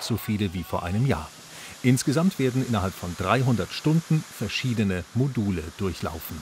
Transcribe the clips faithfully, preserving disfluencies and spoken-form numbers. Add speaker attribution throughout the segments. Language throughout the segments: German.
Speaker 1: so viele wie vor einem Jahr. Insgesamt werden innerhalb von dreihundert Stunden verschiedene Module durchlaufen.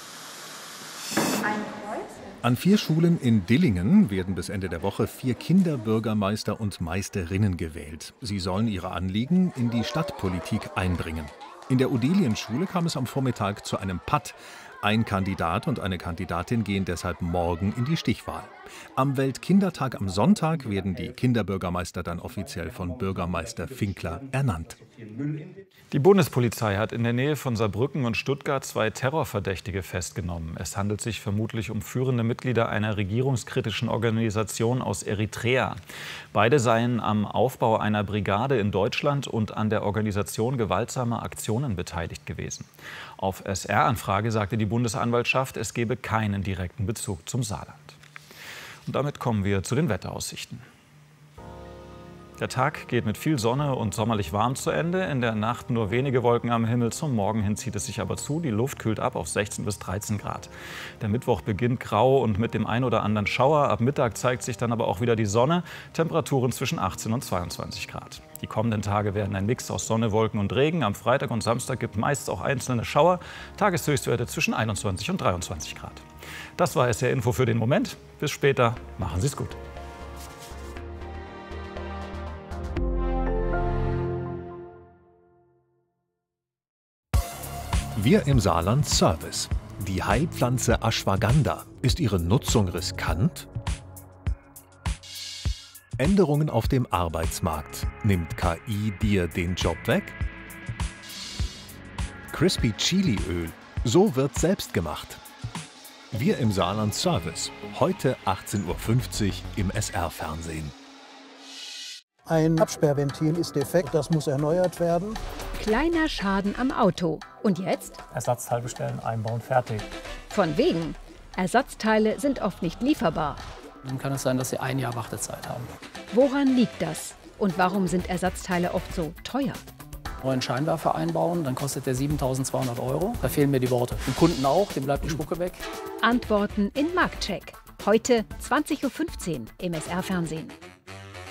Speaker 1: An vier Schulen in Dillingen werden bis Ende der Woche vier Kinderbürgermeister und Meisterinnen gewählt. Sie sollen ihre Anliegen in die Stadtpolitik einbringen. In der Odelienschule kam es am Vormittag zu einem Patt. Ein Kandidat und eine Kandidatin gehen deshalb morgen in die Stichwahl. Am Weltkindertag am Sonntag werden die Kinderbürgermeister dann offiziell von Bürgermeister Finkler ernannt.
Speaker 2: Die Bundespolizei hat in der Nähe von Saarbrücken und Stuttgart zwei Terrorverdächtige festgenommen. Es handelt sich vermutlich um führende Mitglieder einer regierungskritischen Organisation aus Eritrea. Beide seien am Aufbau einer Brigade in Deutschland und an der Organisation gewaltsamer Aktionen beteiligt gewesen. Auf S R-Anfrage sagte die Bundesanwaltschaft, es gebe keinen direkten Bezug zum Saarland. Und damit kommen wir zu den Wetteraussichten. Der Tag geht mit viel Sonne und sommerlich warm zu Ende. In der Nacht nur wenige Wolken am Himmel. Zum Morgen hin zieht es sich aber zu. Die Luft kühlt ab auf sechzehn bis dreizehn Grad. Der Mittwoch beginnt grau und mit dem ein oder anderen Schauer. Ab Mittag zeigt sich dann aber auch wieder die Sonne. Temperaturen zwischen achtzehn und zweiundzwanzig Grad. Die kommenden Tage werden ein Mix aus Sonne, Wolken und Regen. Am Freitag und Samstag gibt meist auch einzelne Schauer. Tageshöchstwerte zwischen einundzwanzig und dreiundzwanzig Grad. Das war S R Info für den Moment. Bis später. Machen Sie es gut.
Speaker 1: Wir im Saarland Service. Die Heilpflanze Ashwagandha. Ist ihre Nutzung riskant? Änderungen auf dem Arbeitsmarkt. Nimmt K I dir den Job weg? Crispy Chili Öl. So wird selbst gemacht. Wir im Saarland Service. Heute achtzehn Uhr fünfzig im S R-Fernsehen.
Speaker 3: Ein Absperrventil ist defekt, das muss erneuert werden.
Speaker 4: Kleiner Schaden am Auto. Und jetzt?
Speaker 5: Ersatzteil bestellen, einbauen, fertig.
Speaker 4: Von wegen. Ersatzteile sind oft nicht lieferbar.
Speaker 6: Dann kann es sein, dass Sie ein Jahr Wartezeit haben.
Speaker 4: Woran liegt das? Und warum sind Ersatzteile oft so teuer?
Speaker 6: Neuen Scheinwerfer einbauen, dann kostet der siebentausendzweihundert Euro. Da fehlen mir die Worte. Dem Kunden auch, dem bleibt die Spucke weg.
Speaker 4: Antworten in Marktcheck. Heute zwanzig Uhr fünfzehn im S R-Fernsehen.